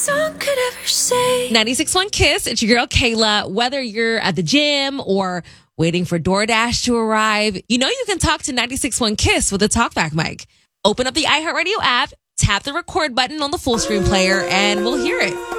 Song could ever say. 96.1 Kiss. It's your girl Kayla. Whether you're at the gym or waiting for DoorDash to arrive, you know you can talk to 96.1 Kiss with a TalkBack mic. Open up the iHeartRadio app, tap the record button on the full screen player, and we'll hear it.